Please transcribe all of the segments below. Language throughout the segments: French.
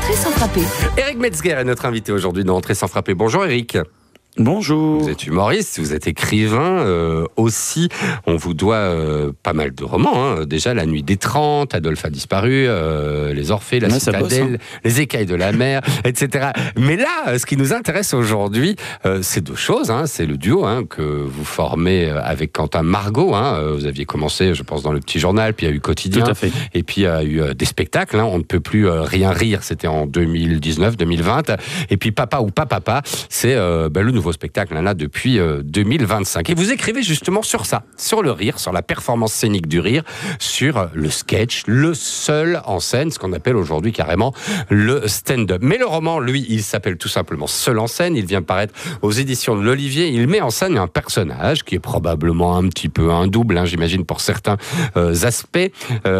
Entrée sans frapper. Éric Metzger est notre invité aujourd'hui dans Entrée sans frapper. Bonjour Éric. Bonjour. Vous êtes humoriste, vous êtes écrivain aussi. On vous doit pas mal de romans. Déjà, La Nuit des 30, Adolphe a disparu, Les Orphées, La Citadelle, Les Écailles de la mer, etc. Mais là, ce qui nous intéresse aujourd'hui, c'est deux choses. C'est le duo que vous formez avec Quentin Margot. Vous aviez commencé, je pense, dans Le Petit Journal, puis il y a eu Quotidien. Tout à fait. Et puis il y a eu des spectacles. On ne peut plus rien rire. C'était en 2019-2020. Et puis Papa ou pas Papa, c'est le nouveau spectacle là depuis 2025. Et vous écrivez justement sur ça, sur le rire, sur la performance scénique du rire, sur le sketch, le seul en scène, ce qu'on appelle aujourd'hui carrément le stand-up. Mais le roman, lui, il s'appelle tout simplement Seul en scène. Il vient paraître aux éditions de l'Olivier. Il met en scène un personnage qui est probablement un petit peu un double, j'imagine, pour certains aspects.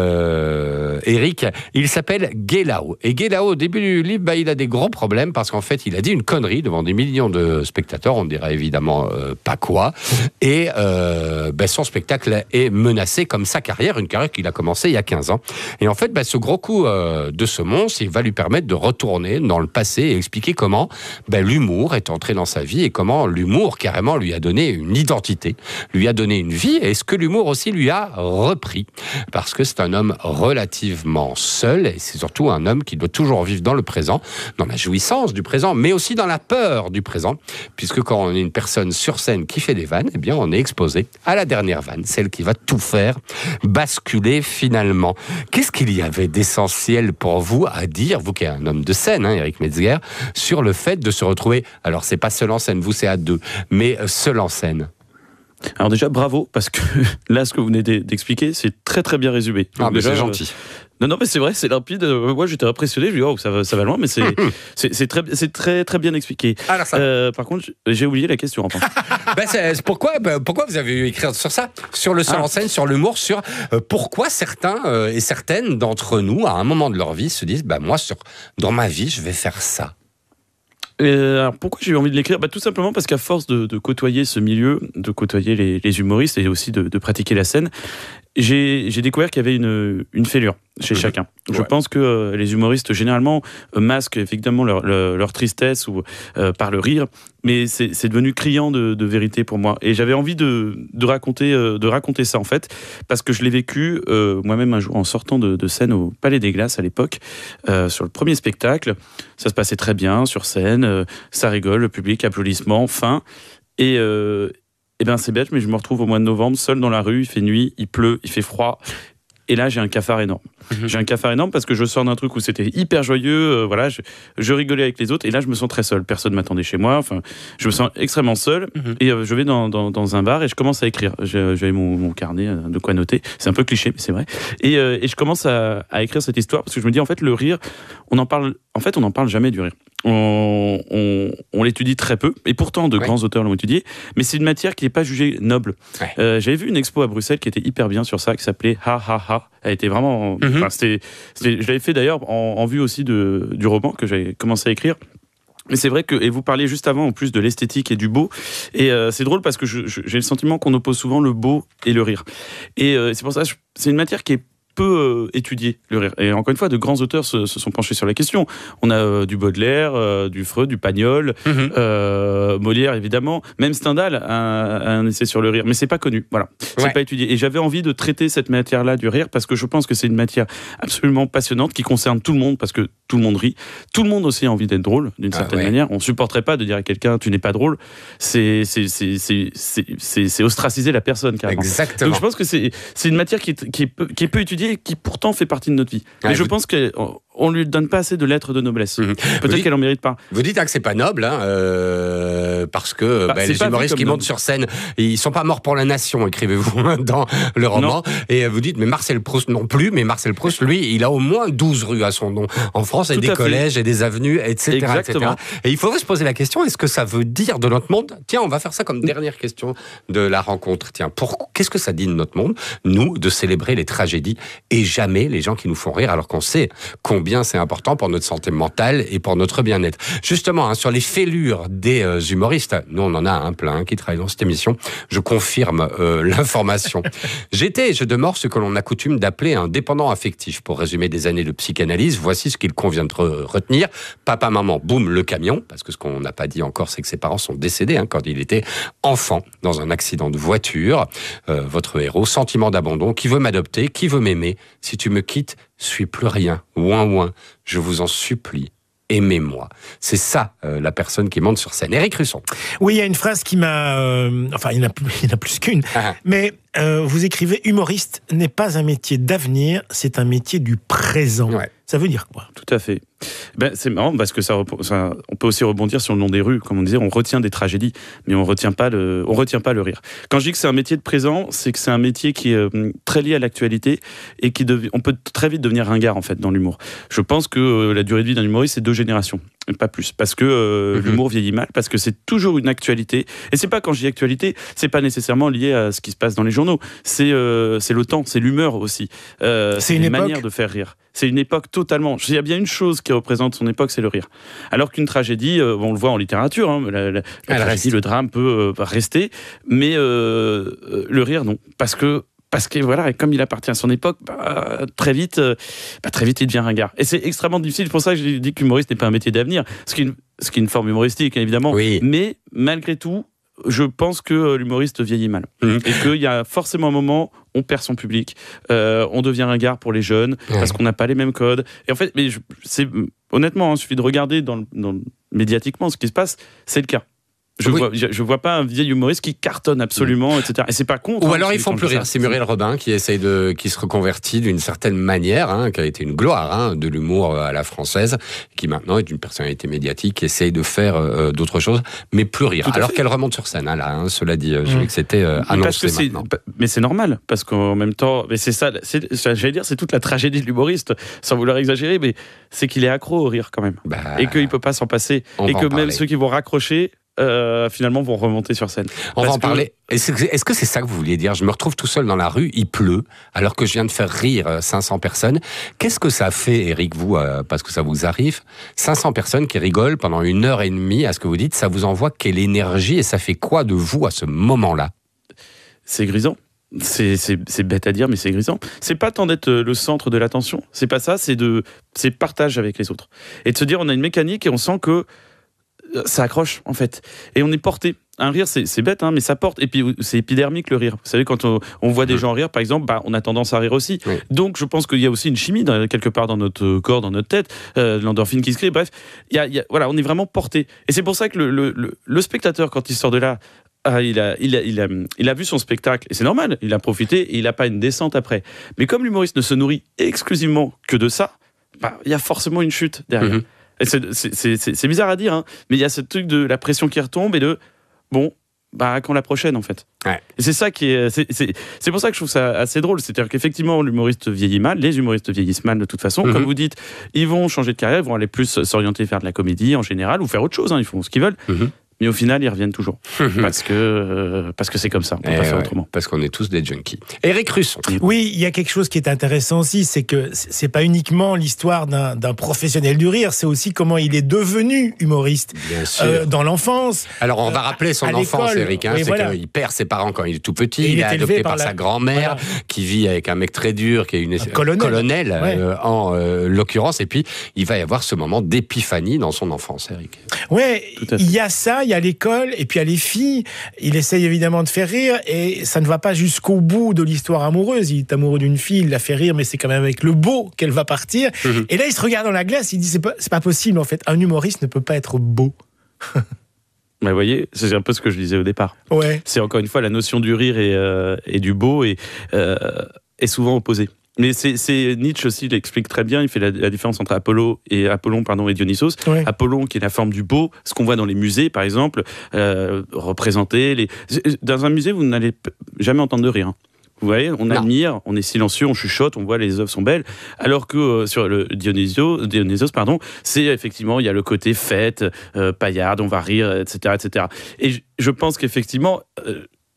Éric, il s'appelle Guélao. Et Guélao, au début du livre, il a des gros problèmes parce qu'en fait, il a dit une connerie devant des millions de spectateurs. On ne dirait évidemment pas quoi. Et son spectacle est menacé comme sa carrière, une carrière qu'il a commencée il y a 15 ans. Et en fait, ce gros coup de ce monstre, il va lui permettre de retourner dans le passé et expliquer comment l'humour est entré dans sa vie et comment l'humour carrément lui a donné une identité, lui a donné une vie et ce que l'humour aussi lui a repris. Parce que c'est un homme relativement seul et c'est surtout un homme qui doit toujours vivre dans le présent, dans la jouissance du présent, mais aussi dans la peur du présent. Puisque quand on est une personne sur scène qui fait des vannes, on est exposé à la dernière vanne, celle qui va tout faire basculer finalement. Qu'est-ce qu'il y avait d'essentiel pour vous à dire, vous qui êtes un homme de scène, Éric Metzger, sur le fait de se retrouver, alors c'est pas seul en scène, vous c'est à deux, mais seul en scène? Alors déjà, bravo, parce que là, ce que vous venez d'expliquer, c'est très très bien résumé. Donc déjà, c'est gentil. Non, mais c'est vrai, c'est limpide. Moi, j'étais impressionné. Je me dis, oh, ça va loin, mais c'est très très bien expliqué. Alors ça. Par contre, j'ai oublié la question. C'est pourquoi vous avez écrit sur ça, sur le seul en scène, sur l'humour, sur pourquoi certains et certaines d'entre nous, à un moment de leur vie, se disent, moi, dans ma vie, je vais faire ça. Alors pourquoi j'ai eu envie de l'écrire ? Tout simplement parce qu'à force de côtoyer ce milieu, de côtoyer les humoristes et aussi de pratiquer la scène, j'ai découvert qu'il y avait une fêlure chez chacun. Je pense que les humoristes, généralement, masquent évidemment leur tristesse ou par le rire, mais c'est devenu criant de vérité pour moi. Et j'avais envie de raconter ça, en fait, parce que je l'ai vécu moi-même un jour en sortant de scène au Palais des Glaces à l'époque, sur le premier spectacle. Ça se passait très bien sur scène, ça rigole, le public, applaudissements, fin. Et c'est bête, mais je me retrouve au mois de novembre, seul dans la rue, il fait nuit, il pleut, il fait froid. Et là, j'ai un cafard énorme. J'ai un cafard énorme parce que je sors d'un truc où c'était hyper joyeux, je rigolais avec les autres, et là, je me sens très seul. Personne ne m'attendait chez moi, je me sens extrêmement seul, et je vais dans un bar et je commence à écrire. J'avais mon carnet, de quoi noter. C'est un peu cliché, mais c'est vrai. Et je commence à écrire cette histoire parce que je me dis, en fait, le rire, on n'en parle jamais du rire. On l'étudie très peu, et pourtant de grands auteurs l'ont étudié, mais c'est une matière qui n'est pas jugée noble. J'avais vu une expo à Bruxelles qui était hyper bien sur ça, qui s'appelait Ha Ha Ha. Elle était vraiment... je l'avais fait d'ailleurs en vue aussi du roman que j'avais commencé à écrire. Mais c'est vrai que, et vous parliez juste avant en plus de l'esthétique et du beau, et c'est drôle parce que j'ai le sentiment qu'on oppose souvent le beau et le rire. Et c'est pour ça, c'est une matière qui est peu étudier le rire. Et encore une fois, de grands auteurs se sont penchés sur la question. On a du Baudelaire, du Freud, du Pagnol, Molière évidemment, même Stendhal a un essai sur le rire, mais c'est pas connu, voilà. C'est pas étudié. Et j'avais envie de traiter cette matière-là du rire parce que je pense que c'est une matière absolument passionnante qui concerne tout le monde parce que tout le monde rit. Tout le monde aussi a envie d'être drôle d'une certaine manière. On supporterait pas de dire à quelqu'un tu n'es pas drôle. C'est ostraciser la personne carrément. Exactement. Donc je pense que c'est une matière qui est peu étudiée et qui pourtant fait partie de notre vie. Mais je pense qu'on ne lui donne pas assez de lettres de noblesse. Peut-être qu'elle n'en mérite pas. Vous dites que c'est pas noble, parce que les humoristes qui montent sur scène, ils sont pas morts pour la nation, écrivez-vous dans le roman. Non. Et vous dites, mais Marcel Proust non plus, mais Marcel Proust, lui, il a au moins 12 rues à son nom en France, et des collèges, et des avenues, etc., etc. Et il faudrait se poser la question, est-ce que ça veut dire de notre monde ? Tiens, on va faire ça comme dernière question de la rencontre. Tiens, qu'est-ce que ça dit de notre monde, nous, de célébrer les tragédies et jamais les gens qui nous font rire, alors qu'on sait combien bien, c'est important pour notre santé mentale et pour notre bien-être. Justement, sur les fêlures des humoristes, nous on en a plein qui travaillent dans cette émission, je confirme l'information. J'étais et je demeure ce que l'on a coutume d'appeler un dépendant affectif. Pour résumer des années de psychanalyse, voici ce qu'il convient de retenir. Papa, maman, boum, le camion, parce que ce qu'on n'a pas dit encore, c'est que ses parents sont décédés quand il était enfant, dans un accident de voiture. Votre héros, sentiment d'abandon, qui veut m'adopter, qui veut m'aimer. Si tu me quittes, suis plus rien. Ouin, ouin, je vous en supplie. Aimez-moi. C'est ça, la personne qui monte sur scène. Éric Russon. Oui, il y a une phrase qui m'a... enfin, il y en a plus qu'une. Mais vous écrivez « Humoriste n'est pas un métier d'avenir, c'est un métier du présent ». Ouais. Ça veut dire quoi ? Tout à fait. C'est marrant parce que on peut aussi rebondir sur le nom des rues. Comme on disait, on retient des tragédies, mais on retient pas le rire. Quand je dis que c'est un métier de présent, c'est que c'est un métier qui est très lié à l'actualité et on peut très vite devenir ringard en fait dans l'humour. Je pense que la durée de vie d'un humoriste, c'est 2 générations. Pas plus, parce que l'humour vieillit mal, parce que c'est toujours une actualité. Et c'est pas, quand je dis actualité, c'est pas nécessairement lié à ce qui se passe dans les journaux. C'est le temps, c'est l'humeur aussi. C'est une manière de faire rire. C'est une époque totalement. Il y a bien une chose qui représente son époque, c'est le rire. Alors qu'une tragédie, on le voit en littérature, la tragédie, le drame peut rester, mais le rire, non. Parce que voilà, comme il appartient à son époque, très vite, il devient ringard. Et c'est extrêmement difficile. C'est pour ça que je dis que l'humoriste n'est pas un métier d'avenir. Ce qui est une forme humoristique, évidemment. Oui. Mais malgré tout, je pense que l'humoriste vieillit mal. Et qu'il y a forcément un moment, on perd son public, on devient ringard pour les jeunes, parce qu'on n'a pas les mêmes codes. Et en fait, honnêtement, il suffit de regarder médiatiquement ce qui se passe, c'est le cas. Je vois pas un vieil humoriste qui cartonne absolument, etc. Et c'est pas contre. Ou alors ils font plus rire. C'est Muriel Robin qui qui se reconvertit d'une certaine manière, qui a été une gloire de l'humour à la française, qui maintenant est une personnalité médiatique, qui essaye de faire d'autres choses, mais plus rire. Alors qu'elle remonte sur scène, cela dit, j'ai vu que c'était annoncé maintenant. Mais c'est normal, parce qu'en même temps, mais c'est ça, j'allais dire, c'est toute la tragédie de l'humoriste, sans vouloir exagérer, mais c'est qu'il est accro au rire quand même, et qu'il peut pas s'en passer, et que même ceux qui vont raccrocher, finalement vont remonter sur scène. On va en parler. Est-ce que c'est ça que vous vouliez dire ? Je me retrouve tout seul dans la rue, il pleut, alors que je viens de faire rire 500 personnes. Qu'est-ce que ça fait, Éric, vous, parce que ça vous arrive, 500 personnes qui rigolent pendant 1h30 à ce que vous dites, ça vous envoie quelle énergie et ça fait quoi de vous à ce moment-là ? C'est grisant. C'est bête à dire, mais c'est grisant. C'est pas tant d'être le centre de l'attention, c'est pas ça, c'est partage avec les autres. Et de se dire, on a une mécanique et on sent que ça accroche en fait, et on est porté. Un rire, c'est bête, mais ça porte. Et puis c'est épidermique le rire. Vous savez, quand on voit des gens rire, par exemple, on a tendance à rire aussi. Oui. Donc je pense qu'il y a aussi une chimie quelque part dans notre corps, dans notre tête, l'endorphine qui se crée. Bref, voilà, on est vraiment porté. Et c'est pour ça que le spectateur, quand il sort de là, il a vu son spectacle, et c'est normal, il a profité, et il n'a pas une descente après. Mais comme l'humoriste ne se nourrit exclusivement que de ça, il y a forcément une chute derrière. Et c'est bizarre à dire, mais il y a ce truc de la pression qui retombe et de quand la prochaine en fait. Ouais. Et c'est ça qui est, c'est pour ça que je trouve ça assez drôle. C'est-à-dire qu'effectivement l'humoriste vieillit mal, les humoristes vieillissent mal de toute façon. Comme vous dites, ils vont changer de carrière, ils vont aller plus s'orienter vers de la comédie en général ou faire autre chose. Ils font ce qu'ils veulent. Mais au final, ils reviennent toujours. Parce que c'est comme ça, on peut pas faire autrement. Parce qu'on est tous des junkies. Éric Russon. Oui, il y a quelque chose qui est intéressant aussi, c'est que c'est pas uniquement l'histoire d'un professionnel du rire, c'est aussi comment il est devenu humoriste. Bien sûr. Dans l'enfance. Alors, on va rappeler son enfance, Éric. Oui, c'est qu'il perd ses parents quand il est tout petit. Il est adopté par sa grand-mère, qui vit avec un mec très dur, qui est une colonel en l'occurrence. Et puis, il va y avoir ce moment d'épiphanie dans son enfance, Éric. Ouais, il y a ça, il y a l'école, et puis il y a les filles. Il essaye évidemment de faire rire, et ça ne va pas jusqu'au bout de l'histoire amoureuse. Il est amoureux d'une fille, il la fait rire, mais c'est quand même avec le beau qu'elle va partir. Et là, il se regarde dans la glace, il dit c'est pas possible en fait. Un humoriste ne peut pas être beau. Mais vous voyez, c'est un peu ce que je disais au départ. Ouais. C'est encore une fois la notion du rire et du beau est souvent opposée. Mais c'est Nietzsche aussi l'explique très bien. Il fait la différence entre Apollon et Dionysos. Ouais. Apollon qui est la forme du beau, ce qu'on voit dans les musées par exemple, représenter dans un musée vous n'allez jamais entendre de rire. Vous voyez, on admire, on est silencieux, on chuchote, on voit les œuvres sont belles. Alors que sur le Dionysos, c'est effectivement, il y a le côté fête, paillarde, on va rire, etc., etc. Et je pense qu'effectivement,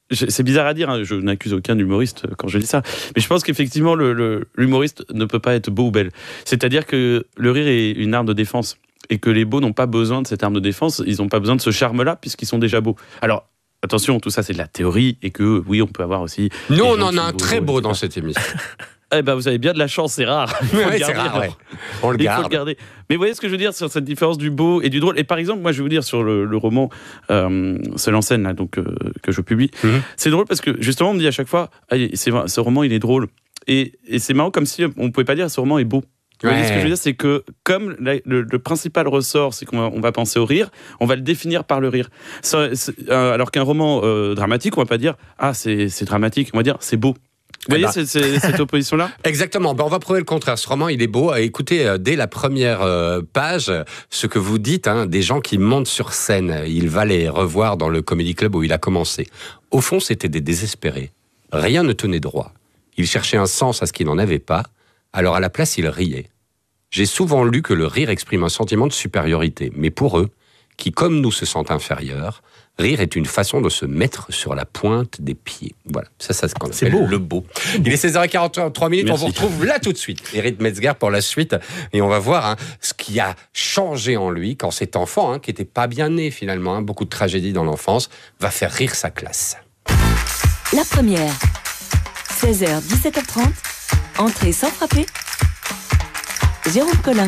c'est bizarre à dire, hein, je n'accuse aucun humoriste quand je dis ça, mais je pense qu'effectivement l'humoriste ne peut pas être beau ou belle. C'est-à-dire que le rire est une arme de défense et que les beaux n'ont pas besoin de cette arme de défense, ils n'ont pas besoin de ce charme-là puisqu'ils sont déjà beaux. Alors attention, tout ça c'est de la théorie et que oui, on peut avoir aussi. Nous, on en a un très beau dans cette émission. Eh ben, vous avez bien de la chance, c'est rare. Ouais, c'est rare, ouais. On le garde. Il faut le garder. Mais vous voyez ce que je veux dire sur cette différence du beau et du drôle. Et par exemple, moi, je vais vous dire sur le roman Seul en scène, là, donc, que je publie. C'est drôle parce que justement, on me dit à chaque fois, ce roman, il est drôle. Et c'est marrant comme si on ne pouvait pas dire ce roman est beau. Vous voyez ce que je veux dire, c'est que comme le principal ressort, c'est qu'on va penser au rire, on va le définir par le rire. Alors qu'un roman dramatique, on va pas dire c'est dramatique, on va dire c'est beau. Vous voyez cette opposition-là ? Exactement. On va prouver le contraire. Ce roman, il est beau. Écoutez, dès la première page, ce que vous dites, des gens qui montent sur scène. Il va les revoir dans le Comedy Club où il a commencé. Au fond, c'était des désespérés. Rien ne tenait droit. Ils cherchaient un sens à ce qu'ils n'en avaient pas. Alors à la place, ils riaient. J'ai souvent lu que le rire exprime un sentiment de supériorité. Mais pour eux, qui comme nous se sentent inférieurs, rire est une façon de se mettre sur la pointe des pieds. Voilà, ça c'est ce qu'on appelle beau. Le beau. Il est 16h43 minutes, on vous retrouve là tout de suite. Éric Metzger pour la suite, et on va voir ce qui a changé en lui quand cet enfant, qui n'était pas bien né finalement, beaucoup de tragédies dans l'enfance, va faire rire sa classe. La première, 16h, 17h30, entrée sans frapper, Jérôme Collin.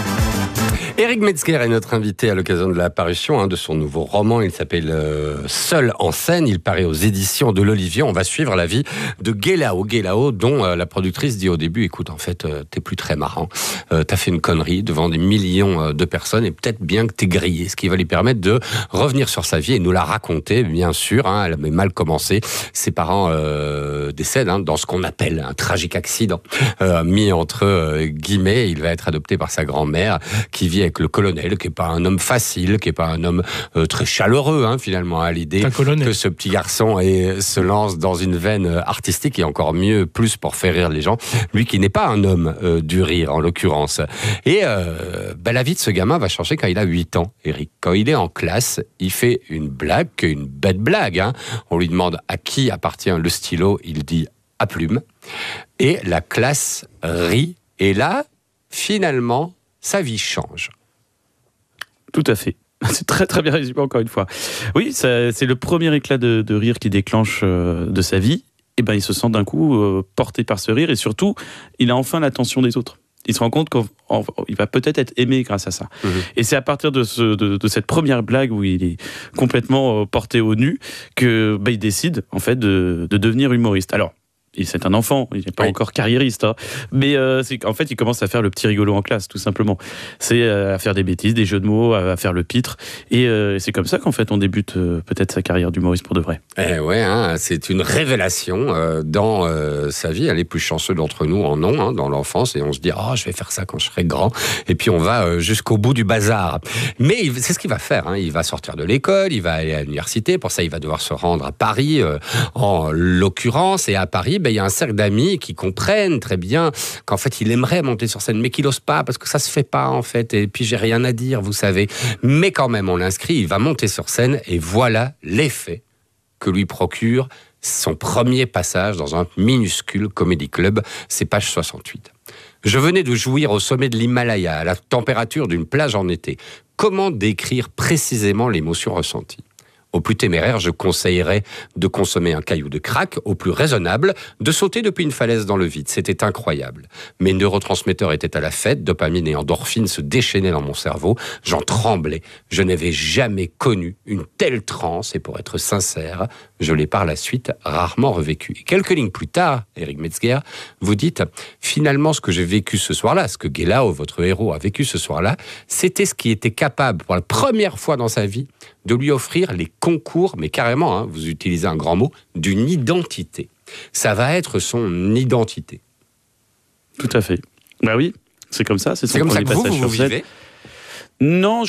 Éric Metzger est notre invité à l'occasion de la parution de son nouveau roman. Il s'appelle Seul en scène. Il paraît aux éditions de l'Olivier. On va suivre la vie de Guélao, dont la productrice dit au début, écoute, en fait, t'es plus très marrant. T'as fait une connerie devant des millions de personnes et peut-être bien que t'es grillé. Ce qui va lui permettre de revenir sur sa vie et nous la raconter, bien sûr. Elle avait mal commencé. Ses parents décèdent dans ce qu'on appelle un tragique accident. Mis entre guillemets, il va être adopté par sa grand-mère qui vit avec le colonel, qui n'est pas un homme facile, qui n'est pas un homme très chaleureux, finalement, à l'idée que ce petit garçon se lance dans une veine artistique, et encore mieux, plus pour faire rire les gens, lui qui n'est pas un homme du rire, en l'occurrence. Et la vie de ce gamin va changer quand il a 8 ans, Éric. Quand il est en classe, il fait une blague, une bête blague. On lui demande à qui appartient le stylo, il dit à Plume. Et la classe rit. Et là, finalement, sa vie change. Tout à fait. C'est très très bien résumé encore une fois. Oui, c'est le premier éclat de rire qui déclenche de sa vie. Et il se sent d'un coup porté par ce rire et surtout, il a enfin l'attention des autres. Il se rend compte qu'il va peut-être être aimé grâce à ça. Et c'est à partir de cette première blague où il est complètement porté au nu que il décide en fait de devenir humoriste. Alors, c'est un enfant, il n'est pas encore carriériste, mais en fait, il commence à faire le petit rigolo en classe, tout simplement. C'est à faire des bêtises, des jeux de mots, à faire le pitre, et c'est comme ça qu'en fait, on débute peut-être sa carrière d'humoriste pour de vrai. C'est une révélation dans sa vie. Les plus chanceux d'entre nous en ont, dans l'enfance, et on se dit, je vais faire ça quand je serai grand, et puis on va jusqu'au bout du bazar. Mais c'est ce qu'il va faire, il va sortir de l'école, il va aller à l'université, pour ça, il va devoir se rendre à Paris, en l'occurrence, et à Paris, il y a un cercle d'amis qui comprennent très bien qu'en fait, il aimerait monter sur scène, mais qu'il n'ose pas, parce que ça se fait pas, en fait, et puis j'ai rien à dire, vous savez. Mais quand même, on l'inscrit, il va monter sur scène, et voilà l'effet que lui procure son premier passage dans un minuscule comédie club, c'est page 68. Je venais de jouir au sommet de l'Himalaya, à la température d'une plage en été. Comment décrire précisément l'émotion ressentie ? Au plus téméraire, je conseillerais de consommer un caillou de crack. Au plus raisonnable, de sauter depuis une falaise dans le vide. C'était incroyable. Mes neurotransmetteurs étaient à la fête, dopamine et endorphine se déchaînaient dans mon cerveau. J'en tremblais. Je n'avais jamais connu une telle transe et pour être sincère, je l'ai par la suite rarement revécu. Et quelques lignes plus tard, Éric Metzger, vous dites, finalement, ce que j'ai vécu ce soir-là, ce que Guélao, votre héros, a vécu ce soir-là, c'était ce qui était capable, pour la première fois dans sa vie, de lui offrir les concours, mais carrément, vous utilisez un grand mot, d'une identité. Ça va être son identité. Tout à fait. Oui, c'est comme ça. C'est comme ça que vous vivez. Non,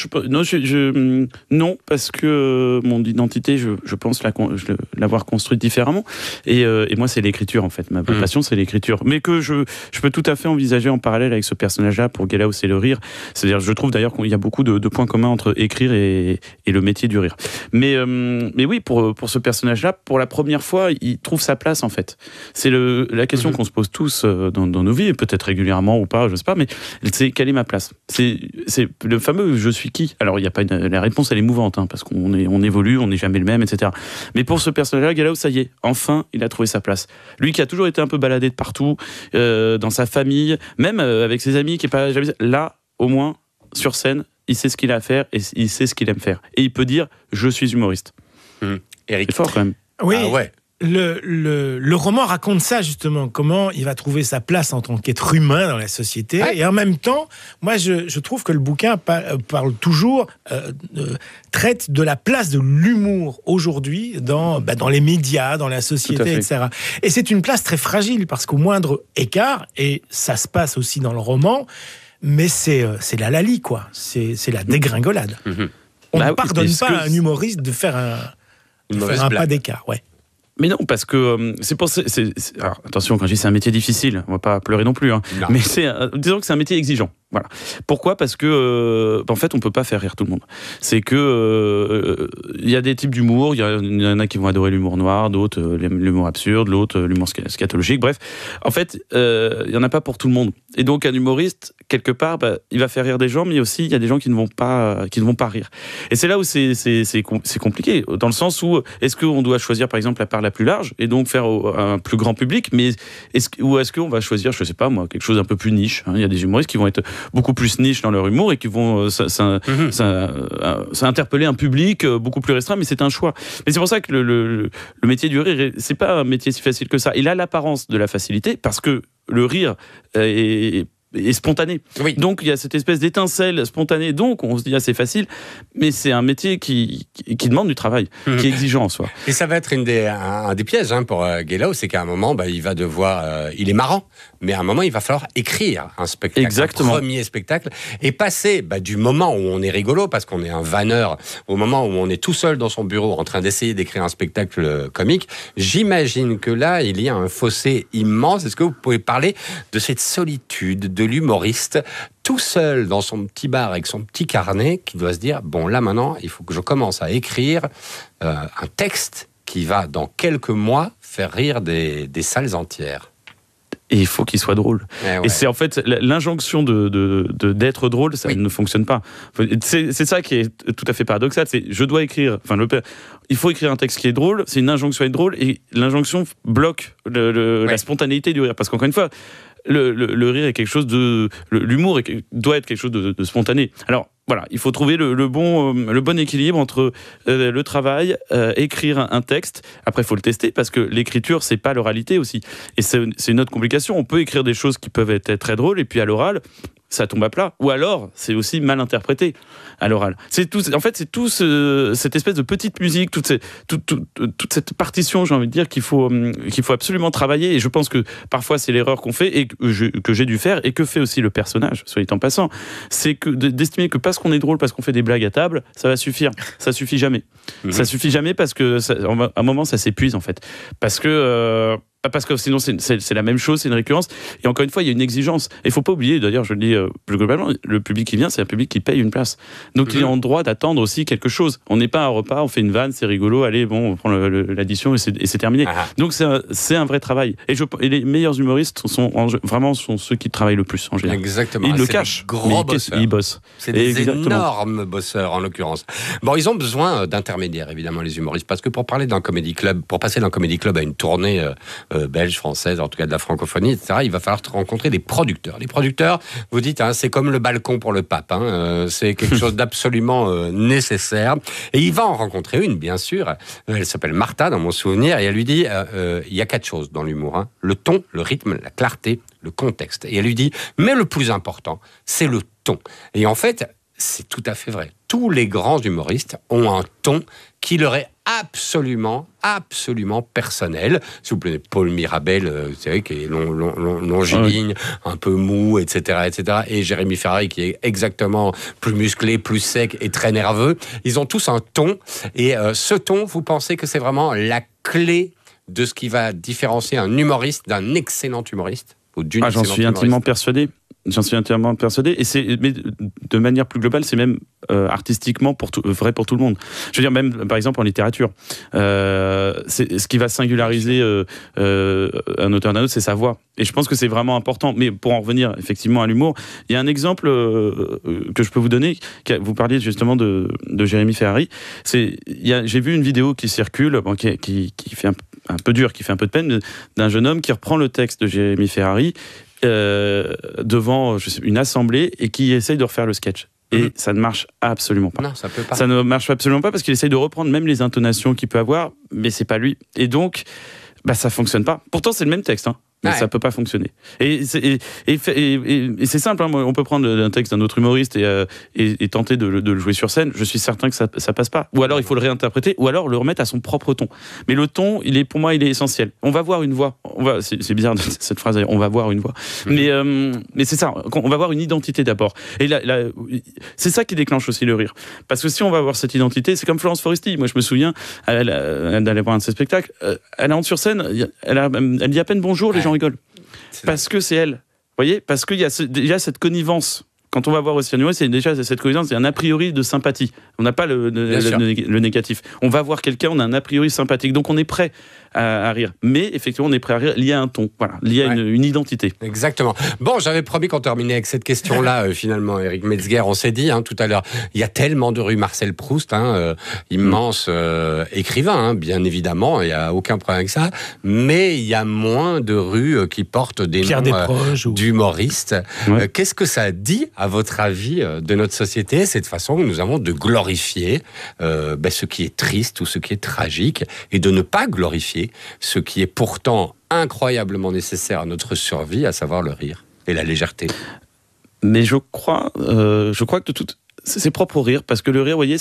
non, parce que mon identité, je pense l'avoir construite différemment. Et moi, c'est l'écriture, en fait. Ma passion, c'est l'écriture. Mais que je peux tout à fait envisager en parallèle avec ce personnage-là pour Gelaos et le rire. C'est-à-dire, je trouve d'ailleurs qu'il y a beaucoup de points communs entre écrire et le métier du rire. Mais oui, pour ce personnage-là, pour la première fois, il trouve sa place, en fait. C'est la question qu'on se pose tous dans nos vies, peut-être régulièrement ou pas, je sais pas, mais c'est quelle est ma place ? C'est le fameux je suis qui ? Alors, il y a pas la réponse, elle est mouvante, hein, parce qu'on évolue, on n'est jamais le même, etc. Mais pour ce personnage-là, Gelaos, ça y est, enfin, il a trouvé sa place. Lui qui a toujours été un peu baladé de partout, dans sa famille, même avec ses amis, qui est pas jamais... Là, au moins, sur scène, il sait ce qu'il a à faire et il sait ce qu'il aime faire. Et il peut dire, je suis humoriste. Eric. C'est fort, quand même. Oui. Ah ouais. Le roman raconte ça justement, comment il va trouver sa place en tant qu'être humain dans la société. Ouais. Et en même temps, moi je trouve que le bouquin parle toujours, traite de la place de l'humour aujourd'hui dans les médias, dans la société, etc. Et c'est une place très fragile parce qu'au moindre écart, et ça se passe aussi dans le roman, mais c'est la lalie, quoi. C'est la dégringolade. On ne pardonne pas à un humoriste de faire un pas d'écart, ouais. Mais non, parce que alors, attention, quand je dis c'est un métier difficile, on va pas pleurer non plus, hein, mais disons que c'est un métier exigeant. Voilà. Pourquoi ? Parce que en fait, on peut pas faire rire tout le monde. C'est que il y a des types d'humour, il y en a qui vont adorer l'humour noir, d'autres l'humour absurde, l'autre l'humour scatologique. Bref, en fait, il y en a pas pour tout le monde. Et donc un humoriste, quelque part, il va faire rire des gens, mais aussi il y a des gens qui ne vont pas rire. Et c'est là où c'est compliqué, dans le sens où est-ce qu'on doit choisir par exemple la part la plus large et donc faire un plus grand public, mais ou est-ce qu'on va choisir, je sais pas moi, quelque chose un peu plus niche, hein. Il y a des humoristes qui vont être beaucoup plus niche dans leur humour et qui vont ça interpeller un public beaucoup plus restreint, mais c'est un choix. Mais c'est pour ça que le métier du rire, c'est pas un métier si facile que ça. Il a l'apparence de la facilité parce que le rire est spontané. Oui. Donc il y a cette espèce d'étincelle spontanée, donc on se dit c'est facile, mais c'est un métier qui demande du travail, qui est exigeant en soi. Et ça va être un des pièges pour Gelaos, c'est qu'à un moment il va devoir, il est marrant, mais à un moment il va falloir écrire un spectacle, exactement. Un premier spectacle, et passer du moment où on est rigolo, parce qu'on est un vanneur, au moment où on est tout seul dans son bureau en train d'essayer d'écrire un spectacle comique. J'imagine que là il y a un fossé immense. Est-ce que vous pouvez parler de cette solitude de l'humoriste tout seul dans son petit bar avec son petit carnet qui doit se dire bon là maintenant il faut que je commence à écrire un texte qui va dans quelques mois faire rire des salles entières. Et il faut qu'il soit drôle. Et c'est en fait l'injonction d'être drôle, ça ne fonctionne pas. C'est ça qui est tout à fait paradoxal. C'est je dois écrire. Il faut écrire un texte qui est drôle. C'est une injonction à être drôle et l'injonction bloque la spontanéité du rire. Parce qu'encore une fois, le rire est quelque chose l'humour doit être quelque chose de spontané. Alors voilà, il faut trouver le bon équilibre entre le travail, écrire un texte. Après, il faut le tester parce que l'écriture, c'est pas l'oralité aussi. Et c'est une autre complication. On peut écrire des choses qui peuvent être très drôles et puis à l'oral, ça tombe à plat. Ou alors, c'est aussi mal interprété à l'oral. C'est tout cette espèce de petite musique, toute cette partition, j'ai envie de dire, qu'il faut absolument travailler. Et je pense que parfois, c'est l'erreur qu'on fait et que j'ai dû faire et que fait aussi le personnage, soit dit en passant. C'est d'estimer que parce qu'on est drôle, parce qu'on fait des blagues à table, ça va suffire. Ça suffit jamais. Ça suffit jamais parce que à un moment, ça s'épuise en fait. Parce que sinon c'est la même chose, c'est une récurrence. Et encore une fois, il y a une exigence. Et il ne faut pas oublier, d'ailleurs, je le dis plus globalement, le public qui vient, c'est un public qui paye une place. Donc il est en droit d'attendre aussi quelque chose. On n'est pas à un repas, on fait une vanne, c'est rigolo, allez, on prend l'addition et c'est terminé. Donc c'est un vrai travail. Et les meilleurs humoristes sont ceux qui travaillent le plus en général. Exactement. Ils le cachent. Gros bosseurs. Ils bossent. C'est des énormes bosseurs en l'occurrence. Bon, ils ont besoin d'intermédiaires évidemment les humoristes, parce que pour passer d'un comédie club à une tournée belge, française, en tout cas de la francophonie, etc., il va falloir rencontrer des producteurs. Les producteurs, vous dites, c'est comme le balcon pour le pape, c'est quelque chose d'absolument nécessaire. Et il va en rencontrer une, bien sûr. Elle s'appelle Martha, dans mon souvenir, et elle lui dit, il y a 4 choses dans l'humour, le ton, le rythme, la clarté, le contexte. Et elle lui dit, mais le plus important, c'est le ton. Et en fait, c'est tout à fait vrai. Tous les grands humoristes ont un ton qui leur est absolument personnel. Si vous prenez Paul Mirabel, vous savez, qui est longiligne, un peu mou, etc., et Jérémy Ferrari, qui est exactement plus musclé, plus sec et très nerveux. Ils ont tous un ton. Et ce ton, vous pensez que c'est vraiment la clé de ce qui va différencier un humoriste d'un excellent humoriste ou d'une excellente J'en suis intimement persuadé. Et mais de manière plus globale, c'est même artistiquement vrai pour tout le monde. Je veux dire, même par exemple en littérature, c'est ce qui va singulariser un auteur d'un autre, c'est sa voix. Et je pense que c'est vraiment important. Mais pour en revenir effectivement à l'humour, il y a un exemple que je peux vous donner. Vous parliez justement de Jérémy Ferrari. J'ai vu une vidéo qui circule, qui fait un peu dur, qui fait un peu de peine, d'un jeune homme qui reprend le texte de Jérémy Ferrari devant une assemblée et qui essaye de refaire le sketch. Et ça ne marche absolument pas. Non, ça peut pas. Ça ne marche absolument pas parce qu'il essaye de reprendre même les intonations qu'il peut avoir, mais c'est pas lui. Et donc, ça fonctionne pas. Pourtant, c'est le même texte, hein. Mais ça peut pas fonctionner. Et c'est simple, hein. On peut prendre un texte d'un autre humoriste et tenter de le jouer sur scène. Je suis certain que ça passe pas. Ou alors il faut le réinterpréter, ou alors le remettre à son propre ton. Mais le ton, pour moi, il est essentiel. On va voir une voix. C'est bizarre cette phrase. On va voir une voix. Mais c'est ça. On va voir une identité d'abord. Et c'est ça qui déclenche aussi le rire. Parce que si on va avoir cette identité, c'est comme Florence Foresti. Moi, je me souviens, elle allait voir un de ses spectacles. Elle entre sur scène. Elle dit à peine bonjour, les gens rigolent. Parce que c'est elle. Vous voyez ? Parce qu'il y a déjà cette connivence. Quand on va voir aussi un humoriste, c'est déjà cette connivence, il y a un a priori de sympathie. On n'a pas le négatif. On va voir quelqu'un, on a un a priori sympathique. Donc on est prêt à rire. Mais effectivement, on est prêt à rire lié à un ton. Voilà, lié à une identité. Exactement. Bon, j'avais promis qu'on terminait avec cette question-là, finalement, Éric Metzger. On s'est dit, tout à l'heure, il y a tellement de rues Marcel Proust, immense écrivain, bien évidemment, il n'y a aucun problème avec ça. Mais il y a moins de rues qui portent des noms d'humoristes. Ouais. Qu'est-ce que ça dit, à votre avis, de notre société, cette façon que nous avons de glorifier ce qui est triste ou ce qui est tragique, et de ne pas glorifier ce qui est pourtant incroyablement nécessaire à notre survie, à savoir le rire et la légèreté. Mais je crois que c'est propre au rire, parce que le rire, vous voyez,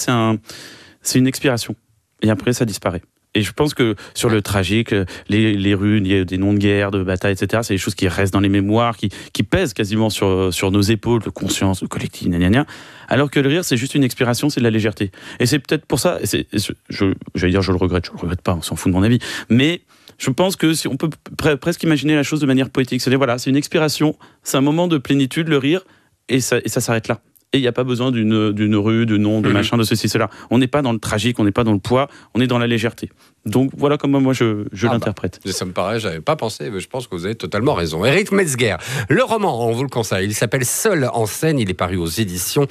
c'est une expiration. Et après, ça disparaît. Et je pense que sur le tragique, les runes, il y a des noms de guerre, de bataille, etc. C'est des choses qui restent dans les mémoires, qui pèsent quasiment sur nos épaules, le conscience, le collectif, alors que le rire, c'est juste une expiration, c'est de la légèreté. Et c'est peut-être pour ça, j'allais dire je le regrette pas, on s'en fout de mon avis, mais je pense que si on peut presque imaginer la chose de manière poétique, c'est une expiration, c'est un moment de plénitude, le rire, et ça s'arrête là. Et il n'y a pas besoin d'une rue, de nom, de machin, de ceci, cela. On n'est pas dans le tragique, on n'est pas dans le poids, on est dans la légèreté. Donc voilà comment moi je l'interprète. Ça me paraît, j'avais pas pensé, mais je pense que vous avez totalement raison. Éric Metzger, le roman, on vous le conseille, il s'appelle Seul en scène, il est paru aux éditions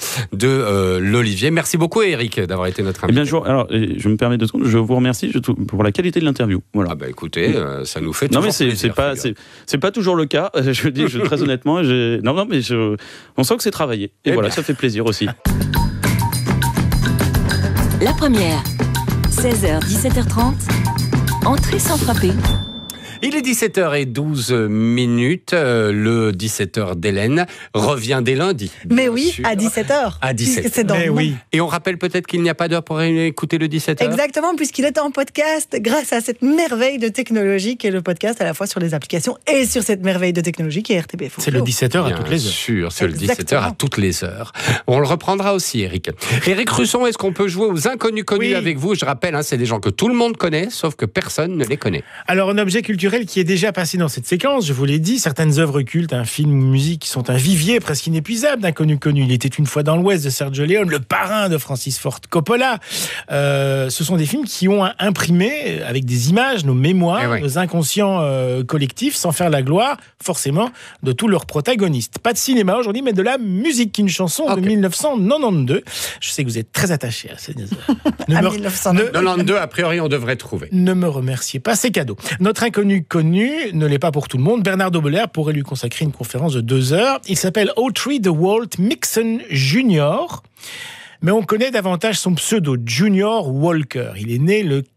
de l'Olivier. Merci beaucoup Éric d'avoir été notre invité. Eh bien, je me permets 2 secondes, je vous remercie pour la qualité de l'interview. Voilà. Écoutez, ça nous fait toujours plaisir. C'est pas toujours le cas, je dis très honnêtement. Mais on sent que c'est travaillé. Et voilà, ça fait plaisir aussi. La première, 16h, 17h30, entrée sans frapper. Il est 17h12, le 17h d'Hélène revient dès lundi. Mais oui, à 17h. À 17h. C'est dans le oui. Et on rappelle peut-être qu'il n'y a pas d'heure pour écouter le 17h. Exactement, puisqu'il est en podcast grâce à cette merveille de technologie qui est le podcast à la fois sur les applications et sur cette merveille de technologie qui est RTBF. C'est le 17h à toutes les heures. Bien sûr, c'est le 17h à toutes les heures. On le reprendra aussi, Éric. Éric Russon, est-ce qu'on peut jouer aux inconnus connus avec vous ? Je rappelle, c'est des gens que tout le monde connaît, sauf que personne ne les connaît. Alors, un objet culturel qui est déjà passé dans cette séquence, je vous l'ai dit, certaines œuvres cultes, un film ou musique qui sont un vivier presque inépuisable d'inconnus connus. Il était une fois dans l'Ouest de Sergio Leone, Le Parrain de Francis Ford Coppola. Ce sont des films qui ont imprimé avec des images nos mémoires, nos inconscients collectifs, sans faire la gloire forcément de tous leurs protagonistes. Pas de cinéma aujourd'hui, mais de la musique. Une chanson de 1992. Je sais que vous êtes très attachés à ces 1992, a priori, on devrait trouver. Ne me remerciez pas, c'est cadeau. Notre inconnu connu ne l'est pas pour tout le monde. Bernard Dobelair pourrait lui consacrer une conférence de 2 heures. Il s'appelle Autry DeWalt Mixon Jr., mais on connaît davantage son pseudo, Junior Walker. Il est né le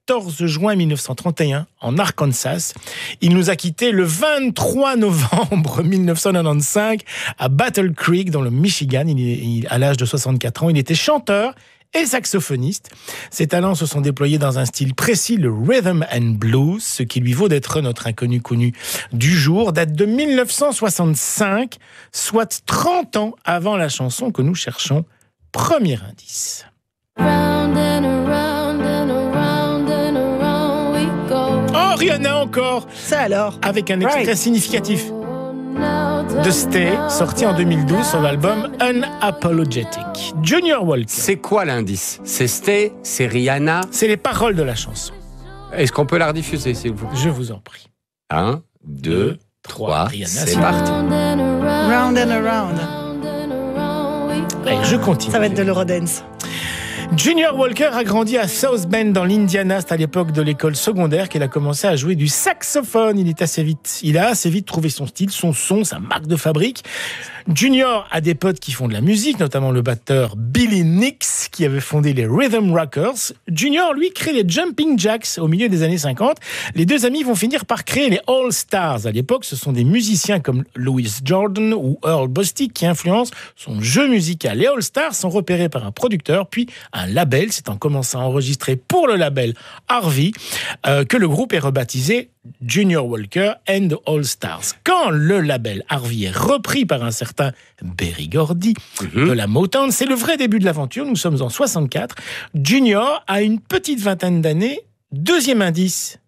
14 juin 1931 en Arkansas. Il nous a quittés le 23 novembre 1995 à Battle Creek dans le Michigan. À l'âge de 64 ans, il était chanteur et saxophoniste. Ses talents se sont déployés dans un style précis, le rhythm and blues, ce qui lui vaut d'être notre inconnu connu du jour, date de 1965, soit 30 ans avant la chanson que nous cherchons. Premier indice. Round and around and around and around we go. Oh, Rihanna encore, Ça alors. avec un extrait significatif de Stay, sorti en 2012 sur l'album Unapologetic. Junior Walker. C'est quoi l'indice? C'est Stay, c'est Rihanna. C'est les paroles de la chanson. Est-ce qu'on peut la rediffuser, s'il vous plaît? Je vous en prie. 1, 2, 3, Rihanna, c'est c'est parti. Round and around. Allez, je continue. Ça va être de l'Eurodance. Junior Walker a grandi à South Bend dans l'Indiana. C'est à l'époque de l'école secondaire qu'il a commencé à jouer du saxophone. Il a assez vite trouvé son style, son son, sa marque de fabrique. Junior a des potes qui font de la musique, notamment le batteur Billy Nix, qui avait fondé les Rhythm Rockers. Junior, lui, crée les Jumping Jacks au milieu des années 50. Les deux amis vont finir par créer les All Stars. À l'époque, ce sont des musiciens comme Louis Jordan ou Earl Bostic qui influencent son jeu musical. Les All Stars sont repérés par un producteur, puis un label. C'est en commençant à enregistrer pour le label Harvey que le groupe est rebaptisé Junior Walker and the All Stars. Quand le label Harvey est repris par un certain Berry Gordy de la Motown, c'est le vrai début de l'aventure. Nous sommes en 64. Junior a une petite vingtaine d'années. Deuxième indice.